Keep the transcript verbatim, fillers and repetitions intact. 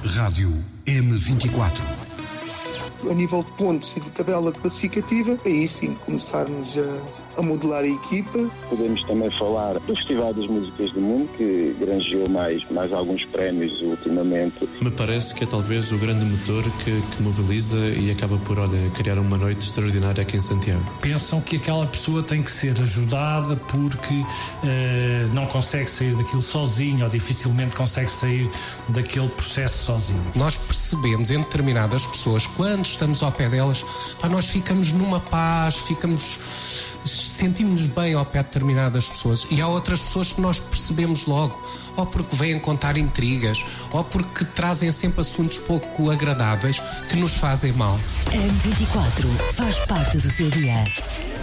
Rádio M vinte e quatro. A nível de pontos e de tabela classificativa, aí sim começarmos a, a modelar a equipa. Podemos também falar do Festival das Músicas do Mundo, que granjeou mais, mais alguns prémios ultimamente. Me parece que é talvez o grande motor que, que mobiliza e acaba por, olha, criar uma noite extraordinária aqui em Santiago. Pensam que aquela pessoa tem que ser ajudada porque uh, não consegue sair daquilo sozinho ou dificilmente consegue sair daquele processo sozinho. Nós percebemos em determinadas pessoas, quando estamos ao pé delas, pá, nós ficamos numa paz, ficamos, sentimos-nos bem ao pé de determinadas pessoas. E há outras pessoas que nós percebemos logo, ou porque vêm contar intrigas, ou porque trazem sempre assuntos pouco agradáveis que nos fazem mal. M vinte e quatro faz parte do seu dia.